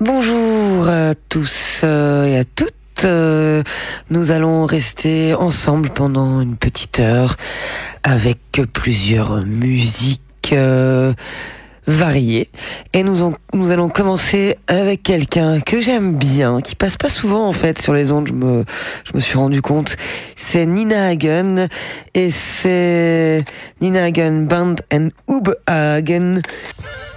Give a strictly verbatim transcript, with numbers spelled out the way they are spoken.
Bonjour à tous euh, et à toutes. Euh, nous allons rester ensemble pendant une petite heure avec plusieurs musiques euh, variées. Et nous, en- nous allons commencer avec quelqu'un que j'aime bien, qui passe pas souvent en fait sur les ondes, je me, je me suis rendu compte. C'est Nina Hagen et c'est Nina Hagen Band and Ub Hagen